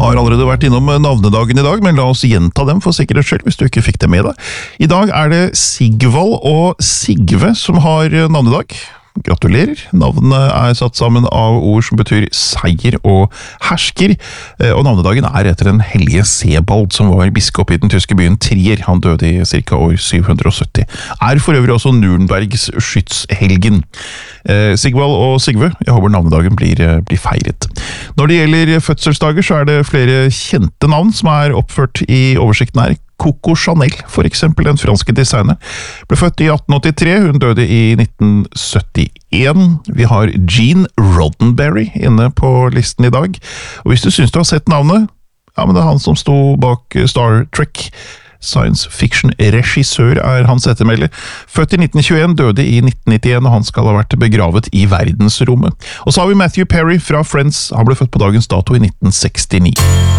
har allerede vært innom navnedagen i dag, men la oss gjenta dem for sikkerhets skyld, hvis du ikke fikk det med deg. I dag er det Sigvald og Sigve som har navnedag. Gratulerer. Navnene er satt sammen av ord som betyr seier og hersker, og navnedagen er etter den hellige Sebald, som var biskop i den tyske byen Trier. Han døde i cirka år 770. Er for øvrig også Nürnbergs skytshelgen. Sigvald og Sigve, jeg håper navnedagen blir feiret. Når det gjelder fødselsdager, så er det flere kjente navn som er oppført i oversikten her. Coco Chanel, for eksempel, den franske designer, ble født i 1883, hun døde i 1971. Vi har Gene Roddenberry inne på listen i dag, og hvis du synes du har sett navnet, ja, men det er han som sto bak Star Trek. Science fiction-regissør er hans ettermæle. Født i 1921, døde i 1991, og han skal ha vært begravet i verdensrommet. Og så har vi Matthew Perry fra Friends, han ble født på dagens dato i 1969.